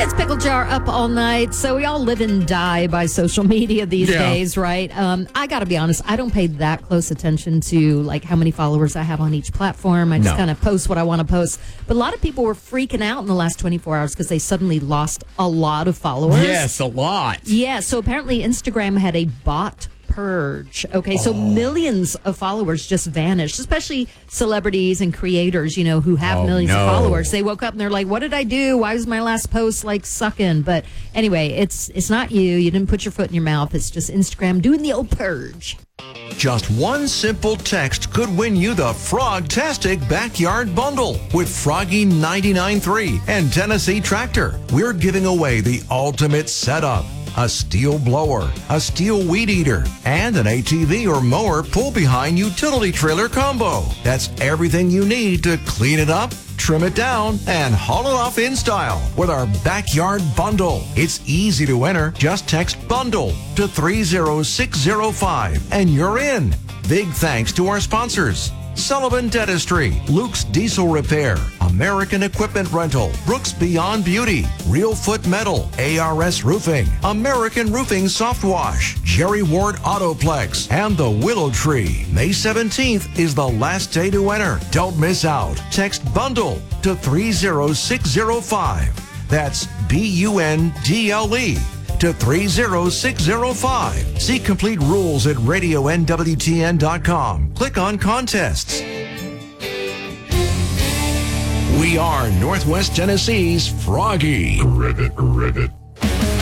It's Pickle Jar up all night. So we all live and die by social media these days, right? I got to be honest, I don't pay that close attention to like how many followers I have on each platform. I just kind of post what I want to post. But a lot of people were freaking out in the last 24 hours because they suddenly lost a lot of followers. Yes, a lot. Yeah, so apparently Instagram had a bot purge. Okay, so millions of followers just vanished, especially celebrities and creators, you know, who have millions of followers. They woke up and they're like, what did I do? Why was my last post like sucking? But anyway, it's not you. You didn't put your foot in your mouth. It's just Instagram doing the old purge. Just one simple text could win you the Frogtastic Backyard Bundle with Froggy 99.3 and Tennessee Tractor. We're giving away the ultimate setup. A steel blower, a steel weed eater, and an ATV or mower pull-behind utility trailer combo. That's everything you need to clean it up, trim it down, and haul it off in style with our Backyard Bundle. It's easy to enter. Just text BUNDLE to 30605 and you're in. Big thanks to our sponsors: Sullivan Dentistry, Luke's Diesel Repair, American Equipment Rental, Brooks Beyond Beauty, Real Foot Metal, ARS Roofing, American Roofing Soft Wash, Jerry Ward Autoplex, and the Willow Tree. May 17th is the last day to enter. Don't miss out. Text BUNDLE to 30605. That's BUNDLE. to 30605. See complete rules at radionwtn.com. Click on contests. We are Northwest Tennessee's Froggy. Ribbit.